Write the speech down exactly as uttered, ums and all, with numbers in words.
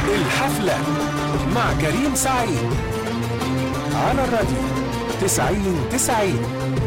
الحفلة مع كريم سعيد على الراديو تسعين تسعين.